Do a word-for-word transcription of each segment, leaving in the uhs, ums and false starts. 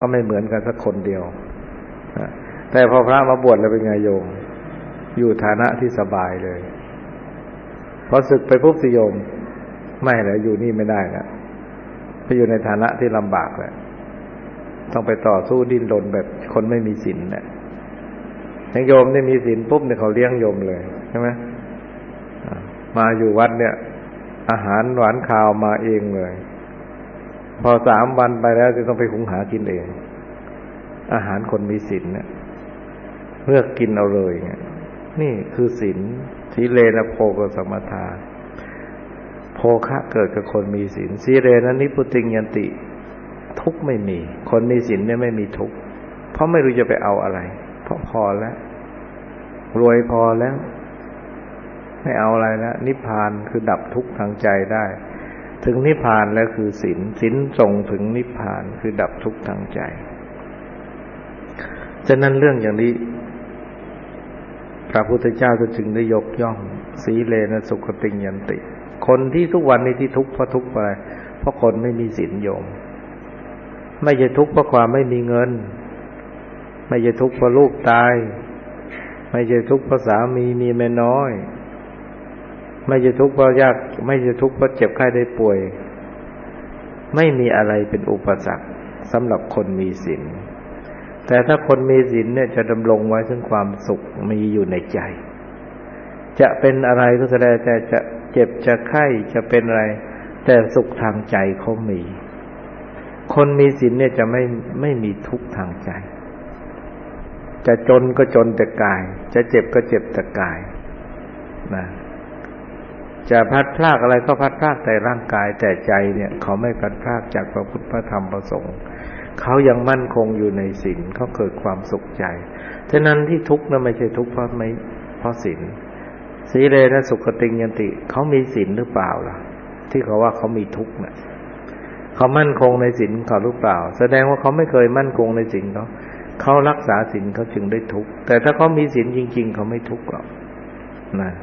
ก็ไม่เหมือนกันสักคนเดียวแต่พอพระมาบวชแล้วเป็นไงโยมอยู่ฐานะที่สบายเลยพอศึกไปปุ๊บสิโยมไม่แล้วอยู่นี่ไม่ได้แล้วไปอยู่ในฐานะที่ลำบากแล้วต้องไปต่อสู้ดิ้นรนแบบคนไม่มีศีลเนี่ยอย่างโยมนี่มีศีลปุ๊บเนี่ยเขาเลี้ยงโยมเลยใช่ไหมมาอยู่วัดเนี่ยอาหารหวานข้าวมาเองเลยพอสามวันไปแล้วจะต้องไปหุงหากินเองอาหารคนมีศีลเนี่ยเลือกกินเอาเลยเนี่ยนี่คือศีลสีเลนะโภคสัมปทาโภคะเกิดกับคนมีศีลสีเลนะนิพพุติยันติทุกข์ไม่มีคนมีศีลเนี่ยไม่มีทุกข์เพราะไม่รู้จะไปเอาอะไรเพราะพอแล้วรวยพอแล้วไม่เอาอะไรแล้วนิพพานคือดับทุกข์ทางใจได้ถึงนิพพานแล้วคือศีลศีลส่งถึงนิพพานคือดับทุกข์ทางใจฉะนั้นเรื่องอย่างนี้พระพุทธเจ้าจึงได้ยกย่องสีเลนะสุขติยันติคนที่ทุกวันนี้ที่ทุกข์เพราะทุกข์อะไรเพราะคนไม่มีศีลโยมไม่ใช่ทุกข์เพราะความไม่มีเงินไม่ใช่ทุกข์เพราะลูกตายไม่ใช่ทุกข์เพราะสามีมีเมียน้อยไม่ใช่ทุกข์เพราะยากไม่ใช่ทุกข์เพราะเจ็บไข้ได้ป่วยไม่มีอะไรเป็นอุปสรรคสำหรับคนมีศีลแต่ถ้าคนมีศีลเนี่ยจะดำรงไว้ซึ่งความสุขมีอยู่ในใจจะเป็นอะไรก็แสดงแต่จะเจ็บจะไข้จะเป็นอะไรแต่สุขทางใจเขามีคนมีศีลเนี่ยจะไม่ไม่มีทุกข์ทางใจจะจนก็จนแต่กายจะเจ็บก็เจ็บแต่กายนะจะพลัดพรากอะไรก็พลัดพรากแต่ร่างกายแต่ใจเนี่ยเขาไม่พลัดพรากจากพระพุทธพระธรรมพระสงฆ์เขายังมั่นคงอยู่ในศีลเขาเกิดความสุขใจฉะนั้นที่ทุกข์นั้นไม่ใช่ทุกข์เพราะไม่เพราะศีลสีเลนะสุขติยันติเขามีศีลหรือเปล่าล่ะที่เขาว่าเขามีทุกข์เนี่ยเขามั่นคงในศีลเขาหรือเปล่าแสดงว่าเขาไม่เคยมั่นคงในศีลเขาเขารักษาศีลเขาจึงได้ทุกข์แต่ถ้าเขามีศีลจริงๆเขาไม่ทุกข์หรอกนะ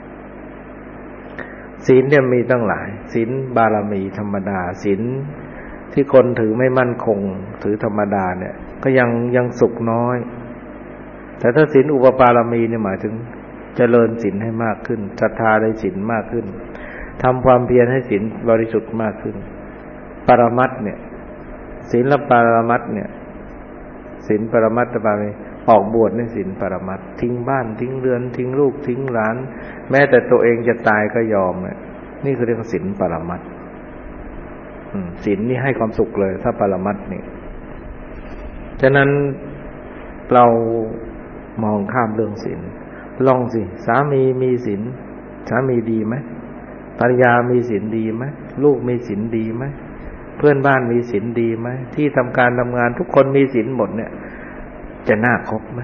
ศีลเนี่ยมีตั้งหลายศีลบารมีธรรมดาศีลที่คนถือไม่มั่นคงถือธรรมดาเนี่ยก็ยังยังสุขน้อยแต่ถ้าศีลอุปปารมีเนี่ยหมายถึงเจริญศีลให้มากขึ้นศรัทธาในศีลมากขึ้นทำความเพียรให้ศีลบริสุทธิ์มากขึ้นปรมัตถ์เนี่ยศีลปรมัตถ์เนี่ยศีลปรมัตถ์บารมีออกบวชในศีลปรมัตถ์ทิ้งบ้านทิ้งเรือนทิ้งลูกทิ้งหลานแม้แต่ตัวเองจะตายก็ยอมเนี่ยนี่คือเรียกว่าศีลปรมัตถ์ศีลนี่ให้ความสุขเลยถ้าปรมัตถ์นี่ฉะนั้นเรามองข้ามเรื่องศีลลองสิสามีมีศีลสามีดีไหมภรรยามีศีลดีไหมลูกมีศีลดีไหมเพื่อนบ้านมีศีลดีไหมที่ทำการทำงานทุกคนมีศีลหมดเนี่ยจะน่าคบไหม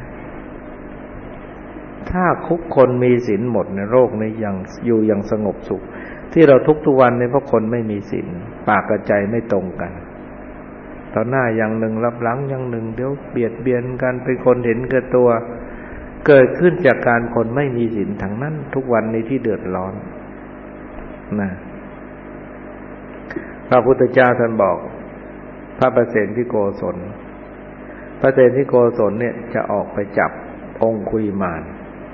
ถ้าทุกคนมีศีลหมดในโลกนี้ยังอยู่อย่างสงบสุขที่เราทุกทุกวันเนี่ยเพราะคนไม่มีศีลปากกับใจไม่ตรงกันตอนหน้าอย่างหนึ่งรับหลังอย่างหนึ่งเดี๋ยวเบียดเบียนกันเป็นคนเห็นแก่ตัวเกิดขึ้นจากการคนไม่มีศีลทั้งนั้นทุกวันนี้ที่เดือดร้อนนะพระพุทธเจ้าท่านบอกพระประเสนที่โกศลพระเสนที่โกศลเนี่ยจะออกไปจับองคุลิมาน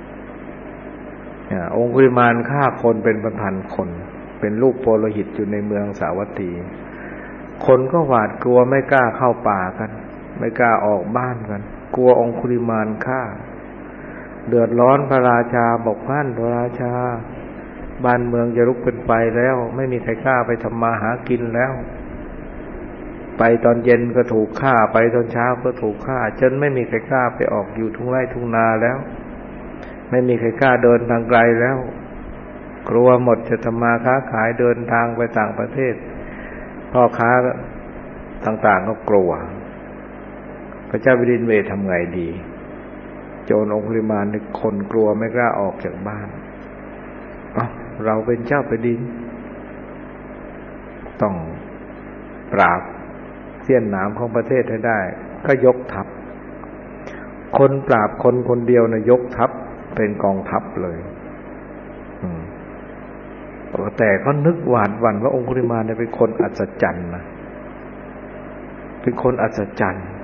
องคุลิมานฆ่าคนเป็นพันๆคนเป็นลูกโพโลหิตอยู่ในเมืองสาวัตถีคนก็หวาดกลัวไม่กล้าเข้าป่ากันไม่กล้าออกบ้านกันกลัวองคุลิมานฆ่าเดือดร้อนพระราชาบอกท่านพระราชาบ้านเมืองจะลุกเป็นไฟแล้วไม่มีใครกล้าไปทำมาหากินแล้วไปตอนเย็นก็ถูกฆ่าไปตอนเช้าก็ถูกฆ่าจนไม่มีใครกล้าไปออกอยู่ทุ่งไร่ทุ่งนาแล้วไม่มีใครกล้าเดินทางไกลแล้วกลัวหมดจะทำมาค้าขายเดินทางไปต่างประเทศพ่อค้าต่างๆก็กลัวพระเจ้าแผ่นดินเวททำไงดีโจรองคุลิมานนี่คนกลัวไม่กล้าออกจากบ้านเอ้าเราเป็นเจ้าแผ่นดินต้องปราบเสี้ยนหนามของประเทศให้ได้ก็ยกทัพคนปราบคนคนเดียวนะยกทัพเป็นกองทัพเลยแต่เขานึกหวาดหวั่นว่าองคุลิมานเนี่ยเป็นคนอัศจรรย์นะเป็นคนอัศจรรย์